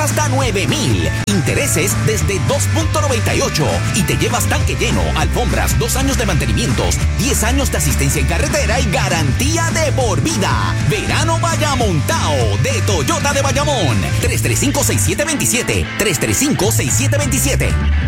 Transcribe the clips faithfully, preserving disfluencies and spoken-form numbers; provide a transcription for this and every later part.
hasta nueve mil. Intereses desde dos punto noventa y ocho. Y te llevas tanque lleno, alfombras, dos años de mantenimientos, diez años de asistencia en carretera y garantía de por vida. Verano Bayamontao de Toyota de Bayamón. tres tres cinco, seis siete dos siete. tres tres cinco, seis siete dos siete.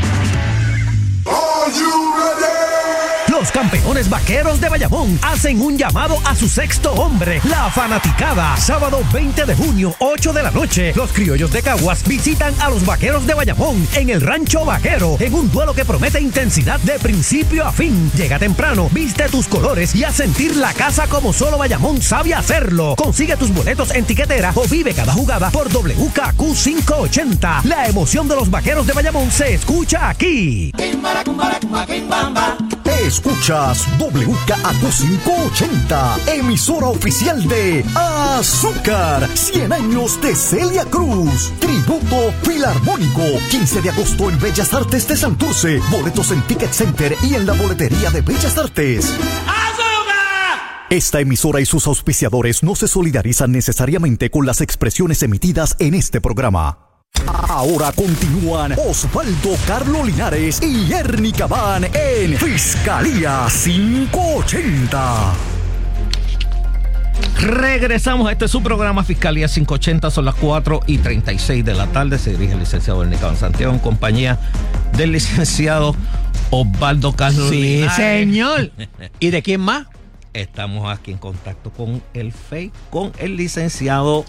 Are you ready? Los campeones vaqueros de Bayamón hacen un llamado a su sexto hombre, la fanaticada. Sábado veinte de junio, ocho de la noche, los criollos de Caguas visitan a los vaqueros de Bayamón en el Rancho Vaquero, en un duelo que promete intensidad de principio a fin. Llega temprano, viste tus colores y a sentir la casa como solo Bayamón sabe hacerlo. Consigue tus boletos en tiquetera o vive cada jugada por W K Q quinientos ochenta. La emoción de los vaqueros de Bayamón se escucha aquí. Escuchas W K A Q quinientos ochenta, emisora oficial de Azúcar, cien años de Celia Cruz, tributo filarmónico, quince de agosto en Bellas Artes de Santurce, boletos en Ticket Center y en la boletería de Bellas Artes. ¡Azúcar! Esta emisora y sus auspiciadores no se solidarizan necesariamente con las expresiones emitidas en este programa. Ahora continúan Osvaldo Carlo Linares y Ernie Cabán en Fiscalía quinientos ochenta. Regresamos a este su programa Fiscalía quinientos ochenta. Son las cuatro y treinta y seis de la tarde. Se dirige el licenciado Ernie Cabán Santiago en compañía del licenciado Osvaldo Carlo sí, Linares. Sí, señor. ¿Y de quién más? Estamos aquí en contacto con el F E I, con el licenciado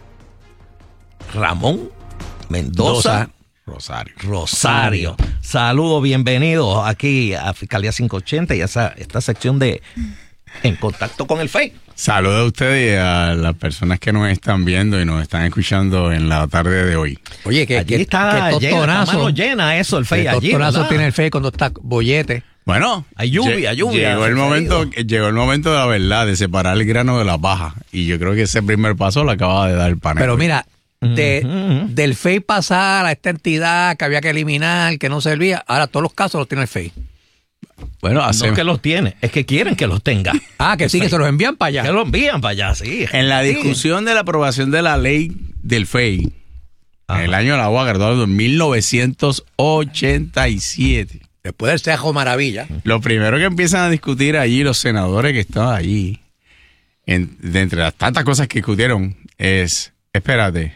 Ramón Mendoza Rosario. Rosario. Saludos, bienvenidos aquí a Fiscalía quinientos ochenta y a esa, esta sección de En Contacto con el F E I. Saludos a ustedes y a las personas que nos están viendo y nos están escuchando en la tarde de hoy. Oye, que, allí que está, que llena, está mano llena eso, el F E I allí. ¿Qué tostonazo tiene el F E I cuando está bollete? Bueno, hay lluvia, lluvia. Llegó el momento, llegó el momento de la verdad, de separar el grano de la paja. Y yo creo que ese primer paso lo acaba de dar el panel. Pero mira, de, uh-huh. del F E I pasar a esta entidad que había que eliminar, que no servía, ahora todos los casos los tiene el F E I. Bueno, no es que los tiene, es que quieren que los tenga. Ah, que sí, que se los envían para allá. Que los envían para allá, sí. En la discusión sí. de la aprobación de la ley del F E I, ajá, en el año de la U A, graduado en mil novecientos ochenta y siete. Después del Cejo Maravilla. Lo primero que empiezan a discutir allí los senadores que estaban allí, en, de entre las tantas cosas que discutieron, es, espérate,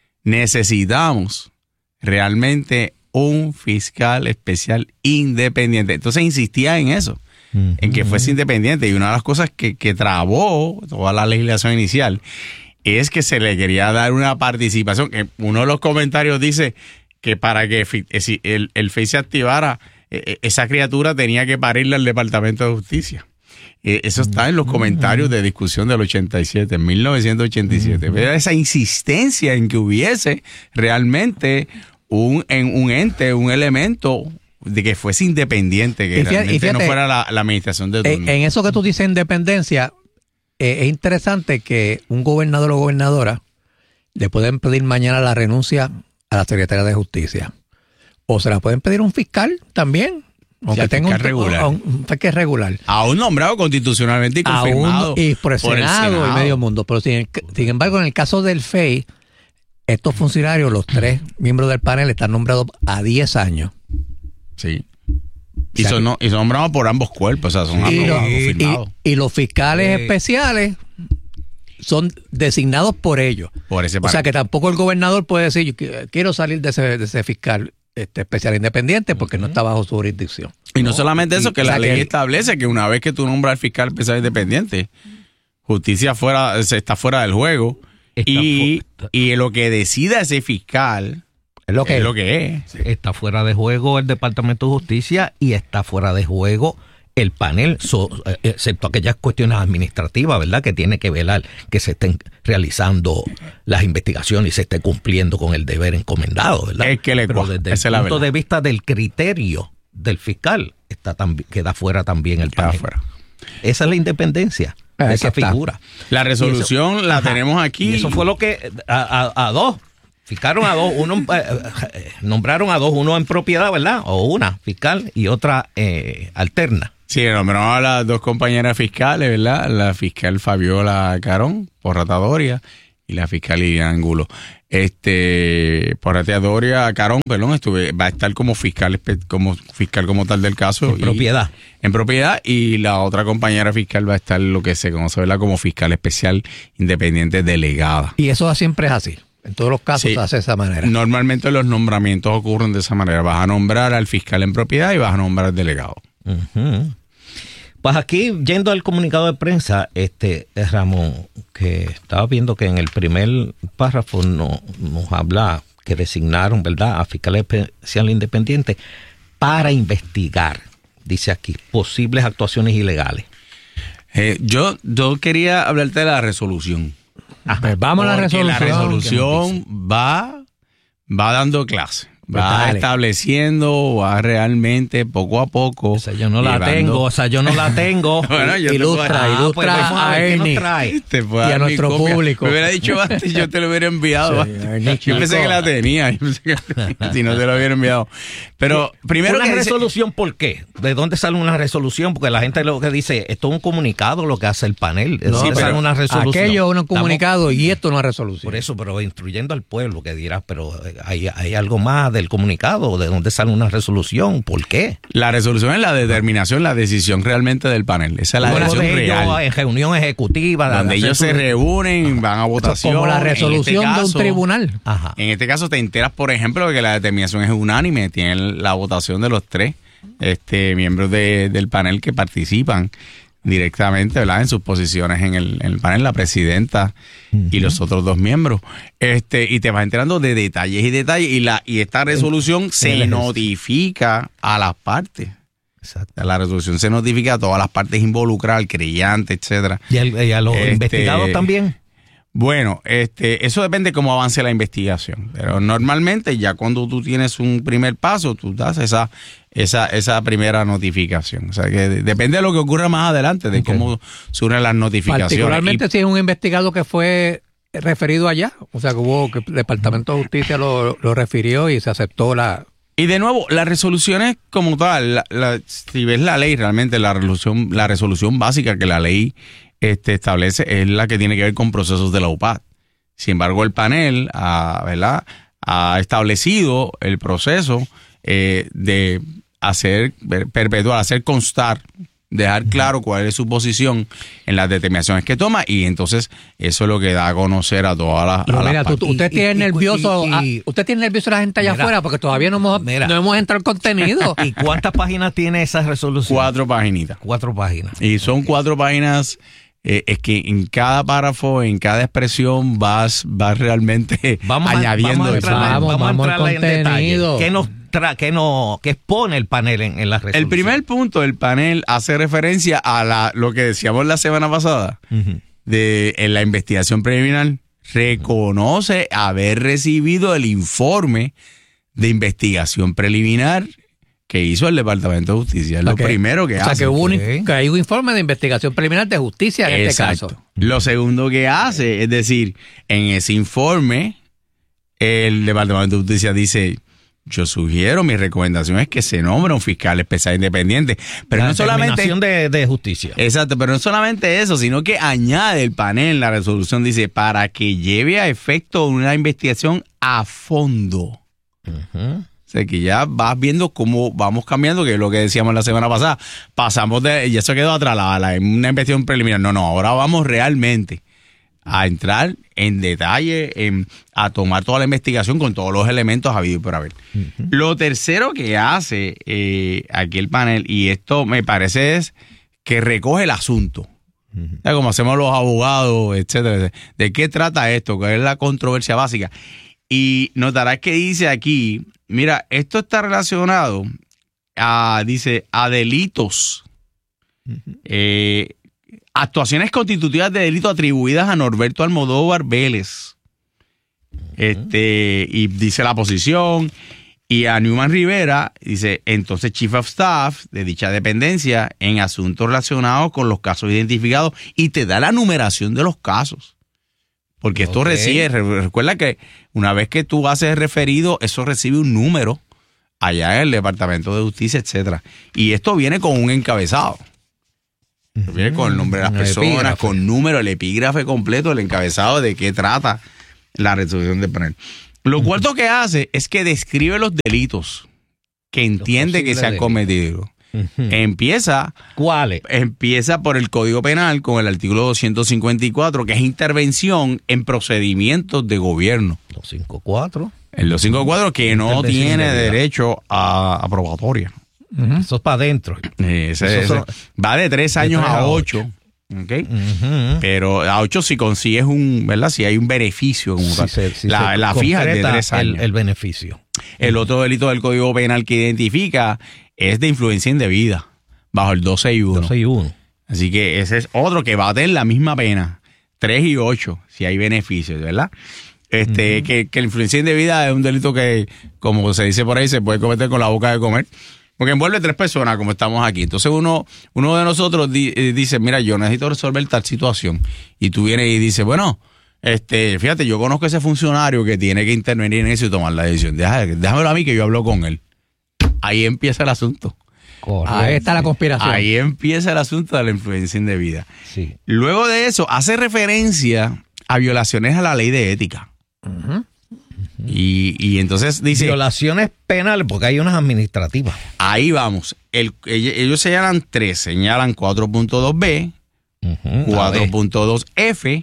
necesitamos realmente un fiscal especial independiente. Entonces insistía en eso, uh-huh. en que fuese independiente. Y una de las cosas que, que trabó toda la legislación inicial es que se le quería dar una participación. Uno de los comentarios dice que para que el, el F E I se activara, esa criatura tenía que parirle al Departamento de Justicia. Eso está en los comentarios de discusión del ochenta y siete, en mil novecientos ochenta y siete. Uh-huh. Esa insistencia en que hubiese realmente un, en un ente, un elemento de que fuese independiente, que y fíjate, realmente y fíjate, no fuera la, la administración de turno. En eso que tú dices, independencia, eh, es interesante que un gobernador o gobernadora le pueden pedir mañana la renuncia a la Secretaría de Justicia. O se la pueden pedir a un fiscal también. Aunque sí, tenga un, regular. A un, un fiscal regular. A un nombrado constitucionalmente y confirmado. Un, y por el, por Senado, el Senado y medio mundo. Pero sin, sin embargo, en el caso del F E I, estos funcionarios, los tres miembros del panel, están nombrados a diez años. Sí. Y, o sea, son, no, y son nombrados por ambos cuerpos. O sea, son y, aprobados, y, confirmados. Y, y los fiscales sí. especiales son designados por ellos. Por ese o sea que tampoco el gobernador puede decir, yo quiero salir de ese, de ese fiscal este, especial independiente porque uh-huh. no está bajo su jurisdicción. Y no, no solamente eso, y, que o la sea ley que, establece que una vez que tú nombras al fiscal especial independiente, justicia fuera, se está fuera del juego y, fu- y lo que decida ese fiscal es lo que es. es. Lo que es. Está fuera de juego el Departamento de Justicia y está fuera de juego el panel, so, excepto aquellas cuestiones administrativas, ¿verdad? Que tiene que velar que se estén realizando las investigaciones y se esté cumpliendo con el deber encomendado, ¿verdad? Es que le Pero desde el punto de vista del criterio del fiscal, está tam- queda fuera también el panel. Fuera. Esa es la independencia de esa figura. La resolución eso, la ajá, tenemos aquí. Y eso fue lo que a, a, a dos. Fijaron a dos, uno eh, nombraron a dos, uno en propiedad, ¿verdad? O una fiscal y otra eh, alterna. Sí, nombraron a las dos compañeras fiscales, ¿verdad? La fiscal Fabiola Carón, por Ratadoria, y la fiscal Liliana Angulo. Este, Porrateadoria Carón, perdón, estuve, va a estar como fiscal, como fiscal como tal del caso. En y, propiedad. En propiedad, y la otra compañera fiscal va a estar lo que se conoce, ¿verdad?, como fiscal especial independiente delegada. Y eso siempre es así. En todos los casos sí, se hace de esa manera. Normalmente los nombramientos ocurren de esa manera. Vas a nombrar al fiscal en propiedad y vas a nombrar al delegado. Uh-huh. Pues aquí, yendo al comunicado de prensa, este Ramón, que estaba viendo que en el primer párrafo no, nos habla que designaron, ¿verdad?, a fiscal especial independiente para investigar, dice aquí, posibles actuaciones ilegales. Eh, yo, yo quería hablarte de la resolución. Ajá, pues vamos a la resolución. La resolución va, va dando clase. Va Dale. estableciendo, va realmente poco a poco. O sea, yo no la llevando... tengo, o sea, yo no la tengo. Bueno, yo ilustra, te puedo... ilustra ah, pues vamos a, a ver qué nos Ernie trae. Te puedo y a dar mi nuestro copia. público. Me hubiera dicho antes, yo te lo hubiera enviado. Sí, Ernie, yo pensé chico. que la tenía, yo pensé que la tenía, si no te lo hubiera enviado. Pero primero ¿Una que resolución por qué? ¿De dónde sale una resolución? Porque la gente lo que dice, esto es un comunicado lo que hace el panel. ¿De No, dónde sale una resolución? Aquello es un comunicado Estamos, y esto no es una resolución. por eso, pero instruyendo al pueblo que dirá, pero hay, hay algo más del comunicado, ¿de dónde sale una resolución? ¿Por qué? la resolución es la determinación, la decisión realmente del panel. Esa es la Luego decisión de ellos, real. en reunión ejecutiva. Donde hacer ellos su- se reúnen, van a votación. Como la En este resolución de un caso- tribunal. Ajá. En este caso te enteras, por ejemplo, de que la determinación es unánime, tienen la votación de los tres este, miembros de, del panel que participan directamente, ¿verdad?, en sus posiciones en el, en el panel, la presidenta uh-huh. y los otros dos miembros. Este, y te vas enterando de detalles y detalles, y la y esta resolución el, se el notifica a las partes. Exacto. La resolución se notifica a todas las partes involucradas, al creyente, etcétera. ¿Y, el, y a los Este, investigados también? Bueno, este, eso depende de cómo avance la investigación. Pero normalmente ya cuando tú tienes un primer paso, tú das esa, esa, esa primera notificación. O sea que depende de lo que ocurra más adelante, de okay. cómo surgen las notificaciones. Particularmente y, si es un investigado que fue referido allá. O sea que hubo que el Departamento de Justicia lo, lo refirió y se aceptó la... Y de nuevo, las resoluciones como tal, la, la, si ves la ley, realmente la resolución, la resolución básica que la ley Este, establece es la que tiene que ver con procesos de la U P A D. Sin embargo, el panel ha, ¿verdad?, ha establecido el proceso eh, de hacer perpetuar, hacer constar, dejar claro cuál es su posición en las determinaciones que toma, y entonces eso es lo que da a conocer a todas las, Pero a las mira, tú, partes. usted Y- tiene y- nervioso y- y- a, usted tiene nervioso a la gente allá Mira, afuera porque todavía no hemos, mira. no hemos entrado al contenido. ¿Y cuántas páginas tiene esa resolución? Cuatro paginitas. Cuatro páginas. Y son cuatro páginas. Eh, es que en cada párrafo, en cada expresión vas, vas realmente Vamos a, añadiendo vamos a eso. entrarle, Vamos, vamos a vamos al entrarle en detalle. contenido. ¿Qué nos tra qué no, qué expone el panel en, en la resolución? El primer punto del panel hace referencia a la, lo que decíamos la semana pasada, Uh-huh. de en la investigación preliminar. Reconoce haber recibido el informe de investigación preliminar que hizo el Departamento de Justicia. Es lo Ok. primero que o sea hace. que hubo un, Ok. que hay un informe de investigación preliminar de justicia en Exacto. este caso. Lo segundo que hace, es decir, en ese informe, el Departamento de Justicia dice: yo sugiero, mi recomendación es que se nombre un fiscal especial independiente. Pero La no solamente... determinación de, de justicia. Exacto, pero no solamente eso, sino que añade el panel, la resolución dice, para que lleve a efecto una investigación a fondo. Uh-huh. O sea, que ya vas viendo cómo vamos cambiando, que es lo que decíamos la semana pasada. Pasamos de, y eso quedó atrás, la, la, una investigación preliminar. No, no, ahora vamos realmente a entrar en detalle, en, a tomar toda la investigación con todos los elementos habidos y por haber. Uh-huh. Lo tercero que hace eh, aquí el panel, y esto me parece, es que recoge el asunto. Uh-huh. O sea, como hacemos los abogados, etcétera. ¿De qué trata esto? ¿Cuál es la controversia básica? Y notarás que dice aquí, mira, esto está relacionado a, dice, a delitos, uh-huh. eh, actuaciones constitutivas de delito atribuidas a Norberto Almodóvar Vélez. Uh-huh. Este, y dice la posición, y a Newman Rivera, dice, entonces Chief of Staff de dicha dependencia en asuntos relacionados con los casos identificados, y te da la numeración de los casos. Porque esto okay. recibe, recuerda que una vez que tú haces el referido, eso recibe un número allá en el Departamento de Justicia, etcétera. Y esto viene con un encabezado. Uh-huh. Viene con el nombre de las personas, epígrafe. Con número, el epígrafe completo, el encabezado de qué trata La resolución del panel. Lo cuarto que hace es que describe los delitos que entiende que se han cometido. Uh-huh. Empieza. ¿Cuáles? Empieza por el Código Penal con el artículo doscientos cincuenta y cuatro, que es intervención en procedimientos de gobierno. doscientos cincuenta y cuatro. El doscientos cincuenta y cuatro que no tiene derecho a, a probatoria. Uh-huh. Eso es para adentro. Ese, ese. Son, va de tres años de tres a ocho. Okay. Uh-huh. Pero a ocho si consigues un, ¿verdad? Si hay un beneficio. Como si se, si la se la fija es de tres años. El, el beneficio. El otro delito del Código Penal que identifica es de influencia indebida, bajo el doce y uno. doce y uno. Así que ese es otro que va a tener la misma pena, tres y ocho, si hay beneficios, ¿verdad? Este, uh-huh. que, que la influencia indebida es un delito que, como se dice por ahí, se puede cometer con la boca de comer. Porque envuelve tres personas, como estamos aquí. Entonces uno uno de nosotros di, dice, mira, yo necesito resolver tal situación. Y tú vienes y dices, bueno, este, fíjate, yo conozco a ese funcionario que tiene que intervenir en eso y tomar la decisión. Déjame, déjamelo a mí que yo hablo con él. Ahí empieza el asunto. Correcto. Ahí está la conspiración. Ahí empieza el asunto de la influencia indebida. Sí. Luego de eso, hace referencia a violaciones a la ley de ética. Uh-huh. Y, y entonces dice... Violaciones penales, porque hay unas administrativas. Ahí vamos. El, ellos señalan tres. Señalan cuatro punto dos B, uh-huh, cuatro punto dos F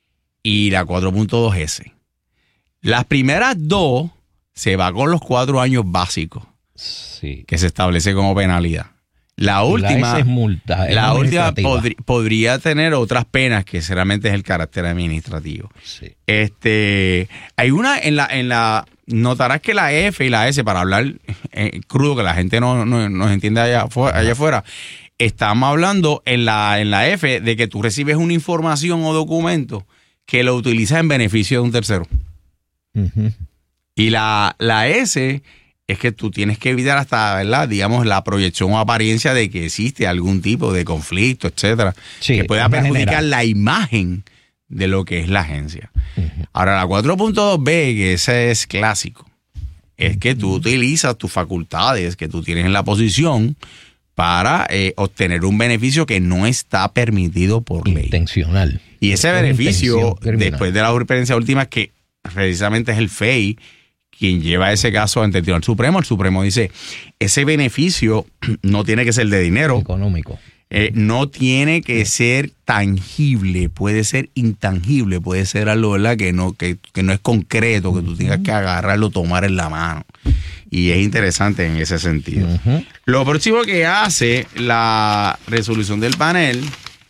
y la cuatro punto dos S. Las primeras dos se va con los cuatro años básicos, sí, que se establece como penalidad. La última, la S es multa, es la última podri, podría tener otras penas, que realmente es el carácter administrativo. Sí. Este, hay una en la, en la, notarás que la F y la S, para hablar eh, crudo, que la gente no, no nos entiende allá, allá afuera, estamos hablando en la, en la F de que tú recibes una información o documento que lo utilizas en beneficio de un tercero. Uh-huh. Y la, la S es que tú tienes que evitar hasta, ¿verdad?, digamos, la proyección o apariencia de que existe algún tipo de conflicto, etcétera, sí, que pueda perjudicar la imagen de lo que es la agencia. Uh-huh. Ahora, la cuatro punto dos B, que ese es clásico, es que tú utilizas tus facultades que tú tienes en la posición para eh, obtener un beneficio que no está permitido por ley. Intencional. Y ese beneficio, después de la jurisprudencia última, que precisamente es el F E I quien lleva ese caso ante el Tribunal Supremo. El Supremo dice, ese beneficio no tiene que ser de dinero. Económico. Eh, no tiene que ser tangible, puede ser intangible, puede ser algo, ¿verdad?, que no, que, que no es concreto, que tú tengas que agarrarlo, tomar en la mano. Y es interesante en ese sentido. Uh-huh. Lo próximo que hace la resolución del panel,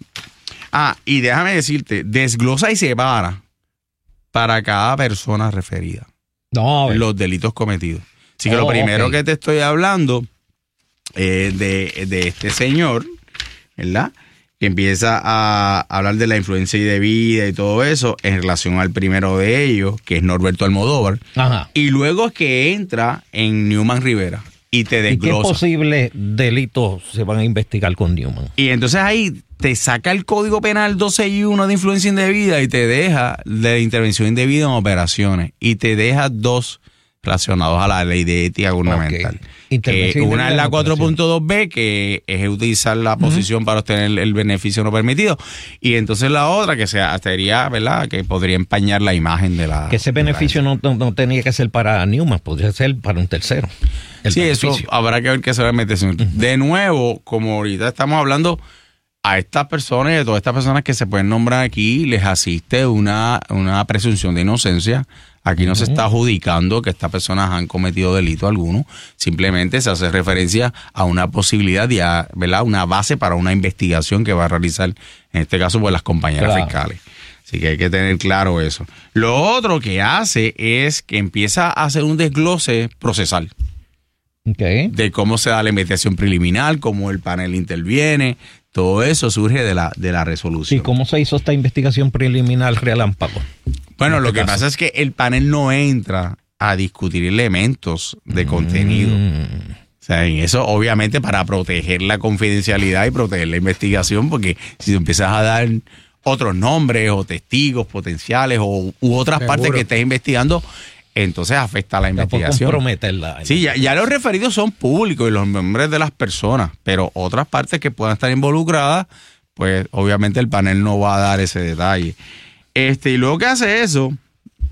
ah, y déjame decirte, desglosa y separa para cada persona referida no, los delitos cometidos. Así que oh, lo primero okay. que te estoy hablando es de, de este señor, ¿verdad?, que empieza a hablar de la influencia indebida y todo eso en relación al primero de ellos, que es Norberto Almodóvar. Ajá. Y luego es que entra en Newman Rivera y te desglosa. ¿Y qué posibles delitos se van a investigar con Newman? Y entonces ahí te saca el Código Penal doce y uno de influencia indebida y te deja de intervención indebida en operaciones y te deja dos relacionados a la ley de ética gubernamental. Okay. Eh, una es la cuatro punto dos B, que es utilizar la posición uh-huh. para obtener el beneficio no permitido, y entonces la otra que se sería, ¿verdad?, que podría empañar la imagen de la... Que ese beneficio no, no, no tenía que ser para Newman, podría ser para un tercero. Sí, beneficio. Eso habrá que ver qué se va a meter. Uh-huh. De nuevo, como ahorita estamos hablando, a estas personas y a todas estas personas que se pueden nombrar aquí, les asiste una, una presunción de inocencia. Aquí no uh-huh. se está adjudicando que estas personas han cometido delito alguno, simplemente se hace referencia a una posibilidad, de, ¿verdad?, una base para una investigación que va a realizar, en este caso, pues las compañeras claro. fiscales. Así que hay que tener claro eso. Lo otro que hace es que empieza a hacer un desglose procesal. Okay. De cómo se da la investigación preliminar, cómo el panel interviene, todo eso surge de la, de la resolución. ¿Y cómo se hizo esta investigación preliminar relámpago? Bueno, este lo que caso. pasa es que el panel no entra a discutir elementos de mm. contenido. O sea, en eso obviamente para proteger la confidencialidad y proteger la investigación, porque si empiezas a dar otros nombres o testigos potenciales o u otras Seguro. partes que estés investigando, entonces afecta a la investigación. Comprometerla. Sí, ya, ya los referidos son públicos y los nombres de las personas, pero otras partes que puedan estar involucradas, pues obviamente el panel no va a dar ese detalle. Este, y luego que hace eso,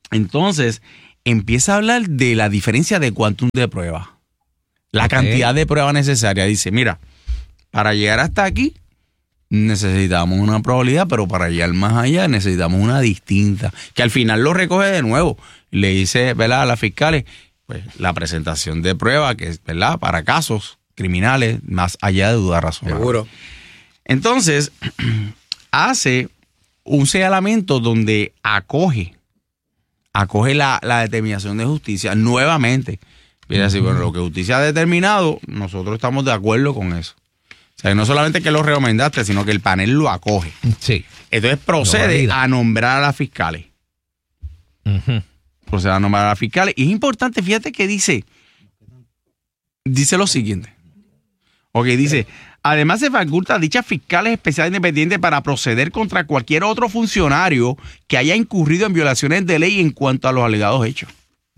Entonces, empieza a hablar de la diferencia de quantum de prueba. La okay. cantidad de prueba necesaria. Dice, mira, para llegar hasta aquí necesitamos una probabilidad, pero para llegar más allá necesitamos una distinta. Que al final lo recoge de nuevo. Le dice, ¿verdad?, a las fiscales, pues la presentación de prueba, que es, ¿verdad?, para casos criminales más allá de duda razonable. Seguro. Entonces, hace un señalamiento donde acoge, acoge la, la determinación de justicia nuevamente. Viene así, bueno, lo que justicia ha determinado, nosotros estamos de acuerdo con eso. O sea, no solamente que lo recomendaste, sino que el panel lo acoge. Sí. Entonces procede a nombrar a las fiscales. Uh-huh. Procede a nombrar a las fiscales. Y es importante, fíjate que dice, dice lo siguiente. Ok, dice, además se faculta a dichas fiscales especiales independientes para proceder contra cualquier otro funcionario que haya incurrido en violaciones de ley en cuanto a los alegados hechos.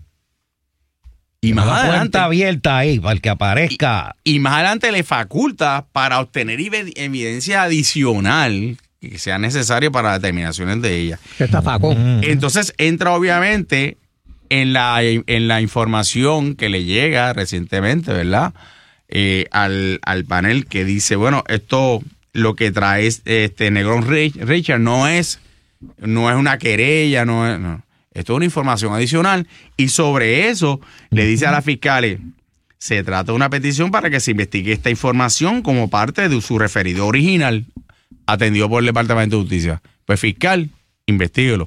Y más Una adelante, cuenta abierta ahí para el que aparezca. Y, y más adelante le faculta para obtener evidencia adicional que sea necesario para determinaciones de ella. Está faco. Entonces entra obviamente en la, en la información que le llega recientemente, ¿verdad? Eh, al, al panel que dice, bueno, esto lo que trae este Negrón Richard no es, no es una querella, no es... No. Esto es una información adicional y sobre eso le dice a las fiscales, se trata de una petición para que se investigue esta información como parte de su referido original atendido por el Departamento de Justicia. Pues fiscal, investíguelo.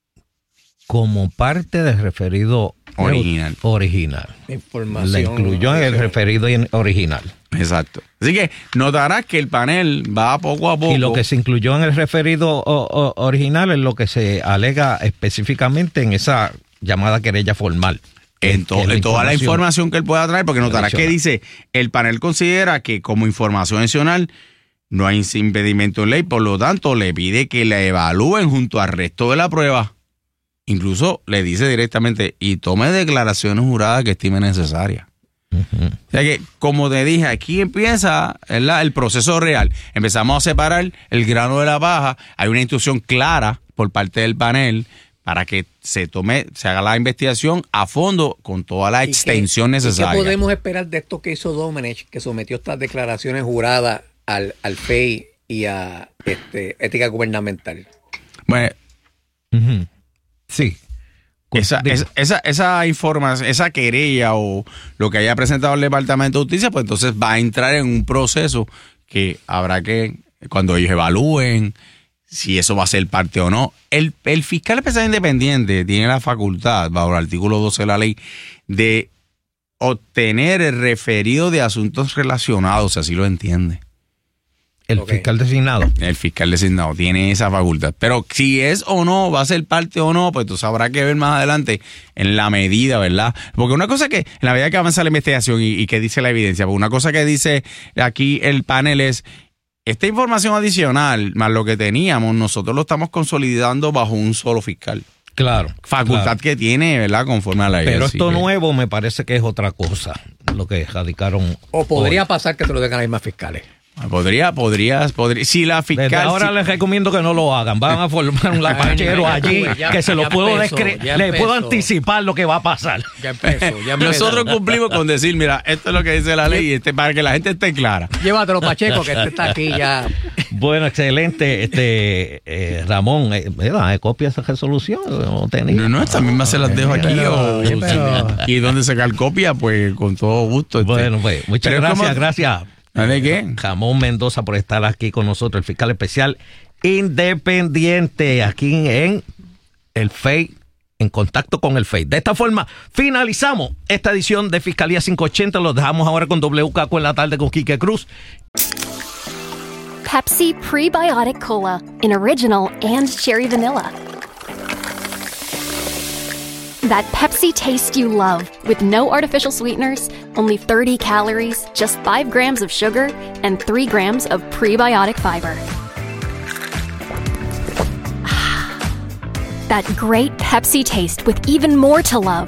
Como parte del referido original. original. Información. La incluyó en el referido original. Exacto. Así que notarás que el panel va poco a poco. Y lo que se incluyó en el referido o, o, original es lo que se alega específicamente en esa llamada querella formal. En, to, en toda la información que él pueda traer, porque notarás que dice, el panel considera que como información adicional no hay impedimento en ley, por lo tanto le pide que la evalúen junto al resto de la prueba. Incluso le dice directamente, y tome declaraciones juradas que estime necesarias. Uh-huh. O sea que, como te dije, aquí empieza el, el proceso real. Empezamos a separar el grano de la paja. Hay una instrucción clara por parte del panel para que se tome, se haga la investigación a fondo con toda la extensión qué, necesaria. ¿Qué podemos esperar de esto que hizo Domenech, que sometió estas declaraciones juradas al, al F E I y a este, ética gubernamental? Bueno, uh-huh. sí. Esa, esa, esa, esa información, esa querella o lo que haya presentado el Departamento de Justicia, pues entonces va a entrar en un proceso que habrá que, cuando ellos evalúen si eso va a ser parte o no. El, el fiscal especial independiente tiene la facultad, bajo el artículo doce de la ley, de obtener el referido de asuntos relacionados, si así lo entiende. El okay. fiscal designado. El fiscal designado tiene esa facultad. Pero si es o no, va a ser parte o no, pues entonces habrá que ver más adelante en la medida, ¿verdad? Porque una cosa que, en la medida que avanza la investigación y, y que dice la evidencia, porque una cosa que dice aquí el panel es, esta información adicional, más lo que teníamos, nosotros lo estamos consolidando bajo un solo fiscal. Claro. Facultad claro. que tiene, ¿verdad? Conforme a la ley. Pero esto que... nuevo me parece que es otra cosa, lo que radicaron. O podría hoy. pasar que te lo den a las mismas fiscales. Podría, podría, podría. Si la fiscal. Desde ahora si... les recomiendo que no lo hagan. Van a formar un lapachero allí ya, que se lo puedo descre- le empezó. puedo anticipar lo que va a pasar. Ya empezó, ya empezó. Nosotros cumplimos con decir, mira, esto es lo que dice la ley y este, para que la gente esté clara. Llévatelo, Pacheco, que este está aquí ya. Bueno, excelente, este eh, Ramón, eh, ¿verdad? ¿Copia esa resolución? No, tenía. no, no, estas mismas se las dejo aquí. Pero, o, pero... Y donde sacar copia, pues con todo gusto. Este. Bueno, pues muchas Pero gracias, como... gracias. ¿De qué? Ramón Mendoza por estar aquí con nosotros, el fiscal especial independiente aquí en el F E I, en contacto con el F E I. De esta forma, finalizamos esta edición de Fiscalía quinientos ochenta. Los dejamos ahora con W K Q en la tarde con Quique Cruz. Pepsi Prebiotic Cola in original and cherry vanilla. That Pepsi taste you love, with no artificial sweeteners, only thirty calories, just five grams of sugar, and three grams of prebiotic fiber. That great Pepsi taste with even more to love.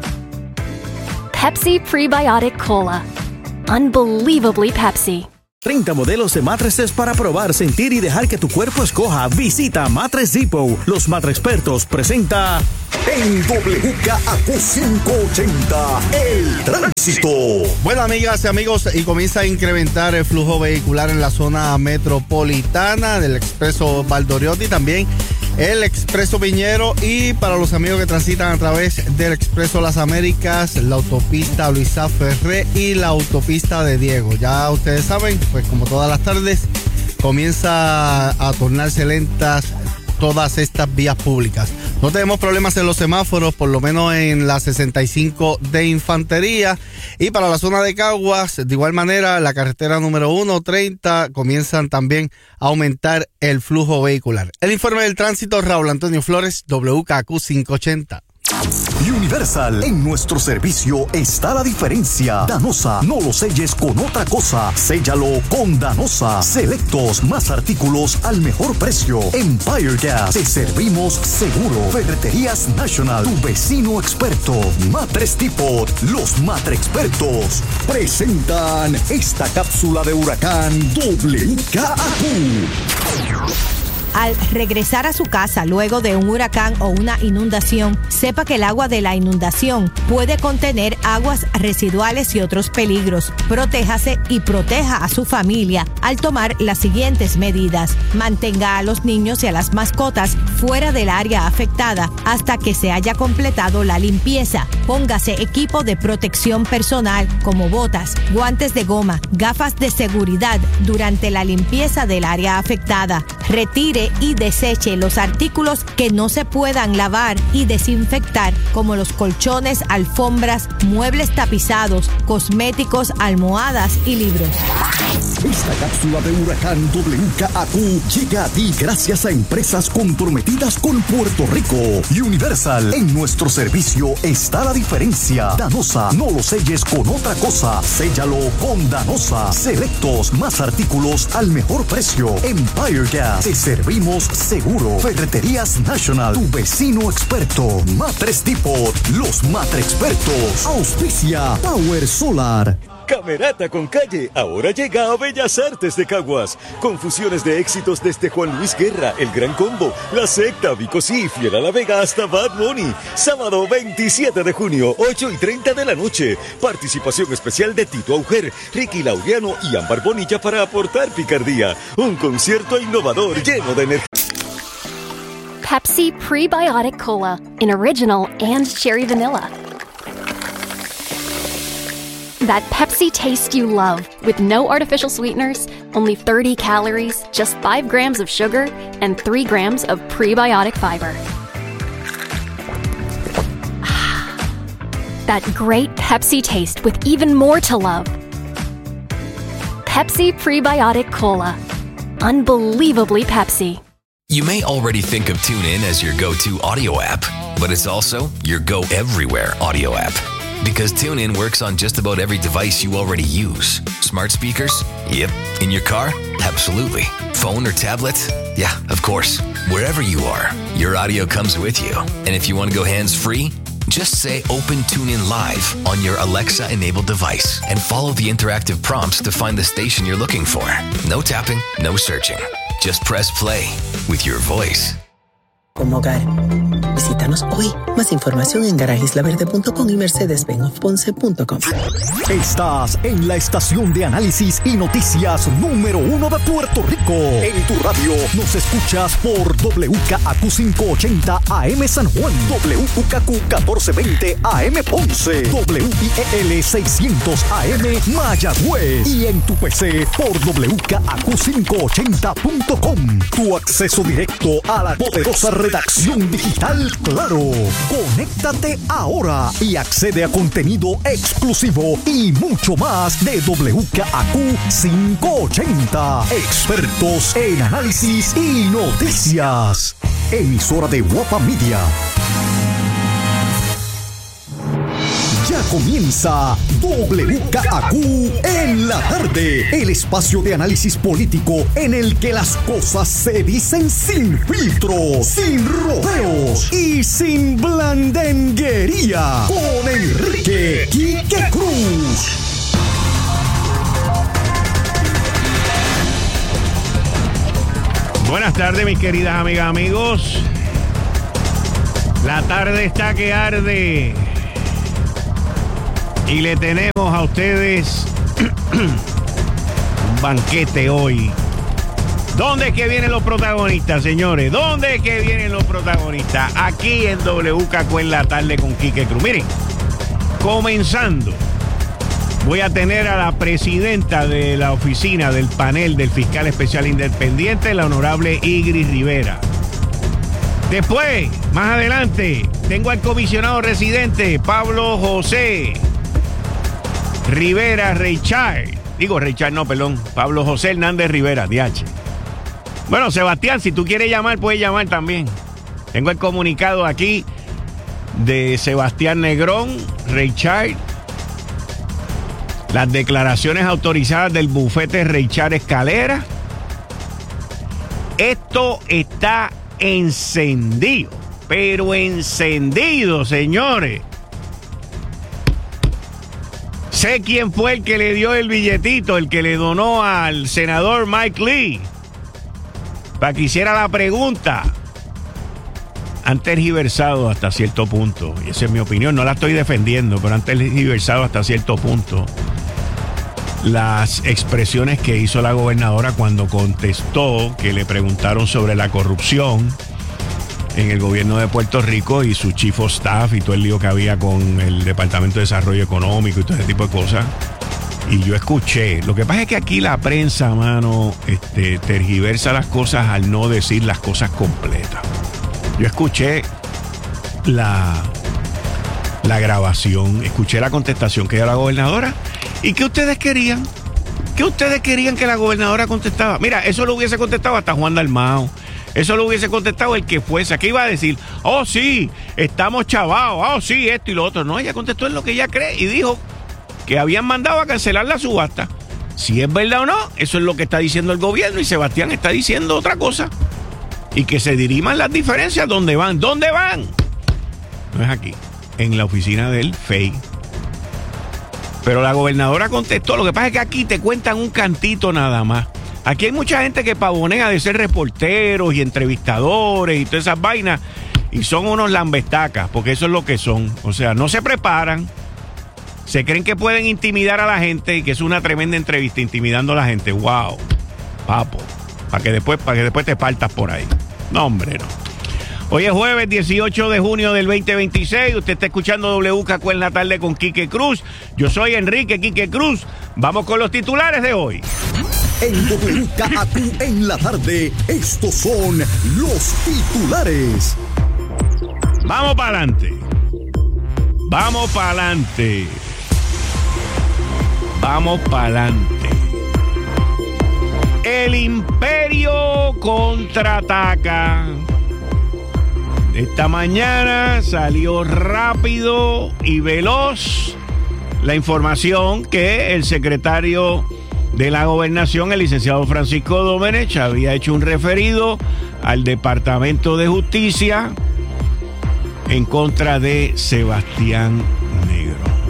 Pepsi Prebiotic Cola. Unbelievably Pepsi. treinta modelos de mattresses para probar, sentir y dejar que tu cuerpo escoja. Visita Mattress Depot. Los Mattress Expertos presenta En W K A Q quinientos ochenta, el tránsito. Bueno, amigas y amigos, y comienza a incrementar el flujo vehicular en la zona metropolitana del expreso Valdoriotti, también el expreso Piñero, y para los amigos que transitan a través del expreso Las Américas, la autopista Luisa Ferré y la autopista de Diego. Ya ustedes saben, pues como todas las tardes, comienza a tornarse lentas todas estas vías públicas. No tenemos problemas en los semáforos, por lo menos en la sesenta y cinco de Infantería. Y para la zona de Caguas, de igual manera, la carretera número ciento treinta comienzan también a aumentar el flujo vehicular. El informe del tránsito, Raúl Antonio Flores, W K A Q quinientos ochenta. Universal, en nuestro servicio está la diferencia. Danosa, no lo selles con otra cosa. Séllalo con Danosa. Selectos, más artículos al mejor precio. Empire Gas, te servimos seguro. Ferreterías National, tu vecino experto. Matres Depot, los Matre Expertos presentan esta cápsula de huracán W K A Q. Al regresar a su casa luego de un huracán o una inundación, sepa que el agua de la inundación puede contener aguas residuales y otros peligros. Protéjase y proteja a su familia al tomar las siguientes medidas. Mantenga a los niños y a las mascotas fuera del área afectada hasta que se haya completado la limpieza. Póngase equipo de protección personal como botas, guantes de goma, gafas de seguridad durante la limpieza del área afectada. Retire y deseche los artículos que no se puedan lavar y desinfectar, como los colchones, alfombras, muebles tapizados, cosméticos, almohadas y libros. Esta cápsula de huracán W K A Q llega a ti gracias a empresas comprometidas con Puerto Rico. Universal, en nuestro servicio está la diferencia. Danosa, no lo selles con otra cosa. Séllalo con Danosa. Selectos, más artículos al mejor precio. Empire Gas, te servimos seguro. Ferreterías National, tu vecino experto. Matres Depot, los Matre Expertos. Auspicia Power Solar. Camerata con Calle ahora llega a Bellas Artes de Caguas. Con fusiones de éxitos desde Juan Luis Guerra, El Gran Combo, La Secta, Vico Sí, Fiel a la Vega hasta Bad Bunny. Sábado veintisiete de junio, ocho y treinta de la noche. Participación especial de Tito Auger, Ricky Laureano y Ámbar Bonilla para aportar picardía. Un concierto innovador lleno de energía. Pepsi Prebiotic Cola in original and cherry vanilla. That Pepsi taste you love, with no artificial sweeteners, only thirty calories, just five grams of sugar, and three grams of prebiotic fiber. That great Pepsi taste with even more to love. Pepsi Prebiotic Cola. Unbelievably Pepsi. You may already think of TuneIn as your go-to audio app, but it's also your go-everywhere audio app. Because TuneIn works on just about every device you already use. Smart speakers? Yep. In your car? Absolutely. Phone or tablet? Yeah, of course. Wherever you are, your audio comes with you. And if you want to go hands-free, just say Open TuneIn Live on your Alexa-enabled device and follow the interactive prompts to find the station you're looking for. No tapping, no searching. Just press play with your voice. Como hogar. Visítanos hoy. Más información en garagisla verde punto com y mercedes benz ponce punto com. Estás en la estación de análisis y noticias número uno de Puerto Rico. En tu radio nos escuchas por W K A Q quinientos ochenta A M San Juan, W K Q catorce veinte A M Ponce, W I E L seiscientos A M Mayagüez y en tu P C por W K A Q quinientos ochenta punto com. Tu acceso directo a la poderosa redacción digital Claro. Conéctate ahora y accede a contenido exclusivo y mucho más de W K A Q quinientos ochenta. Expertos en análisis y noticias. Emisora de Guapa Media. Ya comienza W K A Q en la tarde, el espacio de análisis político en el que las cosas se dicen sin filtro, sin rodeos y sin blandenguería. Con Enrique Quique Cruz. Buenas tardes, mis queridas amigas, amigos. La tarde está que arde. Y le tenemos a ustedes un banquete hoy. ¿Dónde es que vienen los protagonistas, señores? ¿Dónde es que vienen los protagonistas? Aquí en W K Q en la tarde con Quique Cruz. Miren, comenzando, voy a tener a la presidenta de la oficina del panel del fiscal especial independiente, la honorable Igris Rivera. Después, más adelante, tengo al comisionado residente Pablo José Rivera Reichard. Digo Reichard, no, perdón. Pablo José Hernández Rivera, D H. Bueno, Sebastián, si tú quieres llamar, puedes llamar también. Tengo el comunicado aquí de Sebastián Negrón, Reichard. Las declaraciones autorizadas del bufete Reichard Escalera. Esto está encendido, pero encendido, señores. Sé quién fue el que le dio el billetito, el que le donó al senador Mike Lee para que hiciera la pregunta. Han tergiversado hasta cierto punto, y esa es mi opinión, no la estoy defendiendo, pero han tergiversado hasta cierto punto las expresiones que hizo la gobernadora cuando contestó que le preguntaron sobre la corrupción en el gobierno de Puerto Rico y su chief of staff y todo el lío que había con el Departamento de Desarrollo Económico y todo ese tipo de cosas. Y yo escuché, lo que pasa es que aquí la prensa, mano, este, tergiversa las cosas al no decir las cosas completas. Yo escuché la, la grabación, escuché la contestación que dio la gobernadora. ¿Y qué ustedes querían? ¿Qué ustedes querían que la gobernadora contestaba? Mira, eso lo hubiese contestado hasta Juan Dalmau. Eso lo hubiese contestado el que fuese. Aquí iba a decir, oh sí, estamos chavados, oh sí, esto y lo otro. No, ella contestó en lo que ella cree y dijo que habían mandado a cancelar la subasta. Si es verdad o no, eso es lo que está diciendo el gobierno y Sebastián está diciendo otra cosa. Y que se diriman las diferencias donde van. ¿Dónde van? No es aquí, en la oficina del F E I. Pero la gobernadora contestó. Lo que pasa es que aquí te cuentan un cantito nada más. Aquí hay mucha gente que pavonea de ser reporteros y entrevistadores y todas esas vainas. Y son unos lambestacas, porque eso es lo que son. O sea, no se preparan. Se creen que pueden intimidar a la gente y que es una tremenda entrevista intimidando a la gente. ¡Wow! Papo. Para que después, para que después te partas por ahí. No, hombre, no. Hoy es jueves dieciocho de junio del veinte veintiséis. Usted está escuchando W K Q en la tarde con Quique Cruz. Yo soy Enrique Quique Cruz. Vamos con los titulares de hoy. En W K Q en la tarde, estos son los titulares. Vamos para adelante. Vamos para adelante. Vamos para adelante. El imperio contraataca. Esta mañana salió rápido y veloz la información que el secretario de la Gobernación, el licenciado Francisco Domenech, había hecho un referido al Departamento de Justicia en contra de Sebastián Negrón.